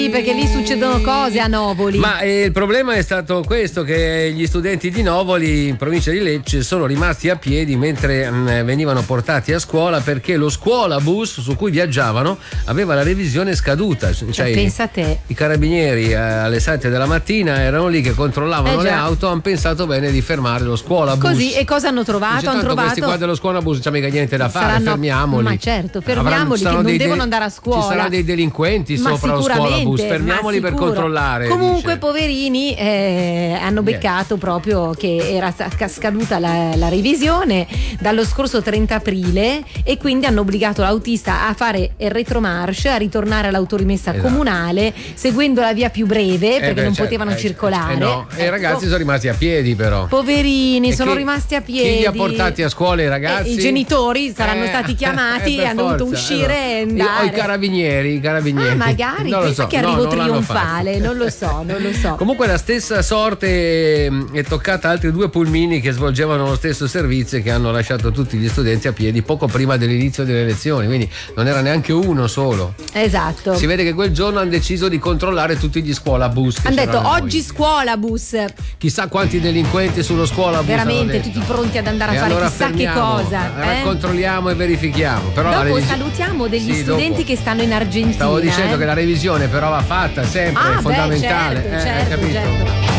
Perché lì succedono cose a Novoli. Ma il problema è stato questo, che gli studenti di Novoli in provincia di Lecce sono rimasti a piedi mentre venivano portati a scuola, perché lo scuolabus su cui viaggiavano aveva la revisione scaduta. Cioè, pensa a te. I carabinieri alle 7 della mattina erano lì che controllavano le auto, hanno pensato bene di fermare lo scuolabus. Così, e cosa hanno trovato? Hanno trovato questi qua dello scuolabus, non c'è mica niente da fare, fermiamoli. Ma certo, fermiamoli, che non devono andare a scuola. Ci saranno dei delinquenti sopra lo scuolabus, fermiamoli per controllare. Comunque poverini hanno beccato proprio che era scaduta la revisione dallo scorso 30 aprile e quindi hanno obbligato l'autista a fare il retromarcia, a ritornare all'autorimessa comunale seguendo la via più breve perché non potevano circolare. E i ragazzi sono rimasti a piedi, però. Poverini, sono rimasti a piedi. Chi li ha portati a scuola i ragazzi? I genitori saranno stati chiamati e hanno dovuto uscire e andare. O i carabinieri. Magari, pensa che arrivo trionfale, non lo so. Comunque la stessa sorte è toccata a altri 2 pulmini che svolgevano lo stesso servizio e che hanno lasciato tutti gli studenti a piedi poco prima dell'inizio delle lezioni, quindi non era neanche uno solo. Esatto. Si vede che quel giorno hanno deciso di controllare tutti gli scuolabus. Hanno detto oggi scuolabus. Chissà quanti delinquenti sullo scuolabus. Veramente, tutti pronti ad andare a fare allora chissà che cosa. Controlliamo e verifichiamo. Però dopo salutiamo degli studenti che stanno in Argentina. Stavo dicendo che la revisione però va fatta sempre, è fondamentale. Certo.